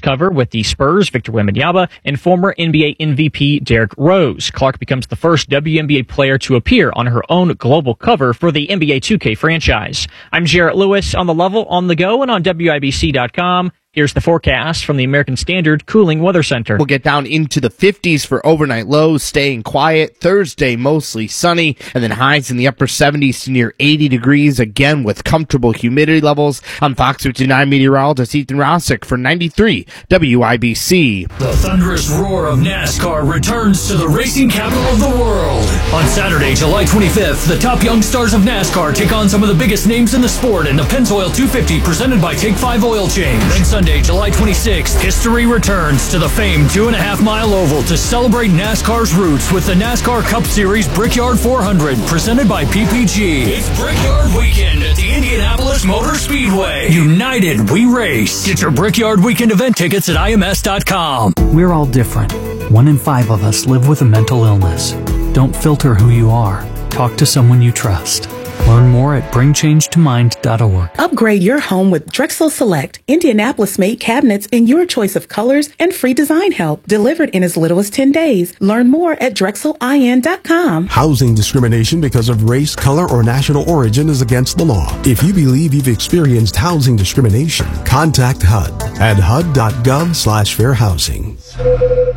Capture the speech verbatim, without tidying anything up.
cover with the Spurs' Victor Wembanyama and former N B A M V P Derrick Rose. Clark becomes the first W N B A player to appear on her own global cover for the N B A two K franchise. I'm Jarrett Lewis on The Level, on the go, and on W I B C dot com. Here's the forecast from the American Standard Cooling Weather Center. We'll get down into the fifties for overnight lows, staying quiet. Thursday, mostly sunny, and then highs in the upper seventies to near eighty degrees, again with comfortable humidity levels. I'm Fox fifty-nine meteorologist Ethan Rossick for ninety-three W I B C. The thunderous roar of NASCAR returns to the racing capital of the world. On Saturday, July twenty-fifth, the top young stars of NASCAR take on some of the biggest names in the sport in the Pennzoil two fifty presented by Take five Oil Change. Then Sunday, July twenty-sixth, history returns to the famed two and a half mile oval to celebrate NASCAR's roots with the NASCAR Cup Series Brickyard four hundred presented by P P G. It's Brickyard Weekend at the Indianapolis Motor Speedway. United, we race. Get your Brickyard Weekend event tickets at I M S dot com. We're all different. One in five of us live with a mental illness. Don't filter who you are. Talk to someone you trust. Learn more at bring change to mind dot org. Upgrade your home with Drexel Select, Indianapolis-made cabinets in your choice of colors and free design help, delivered in as little as ten days. Learn more at drexel I N dot com. Housing discrimination because of race, color, or national origin is against the law. If you believe you've experienced housing discrimination, contact H U D at H U D dot gov slash fair housing.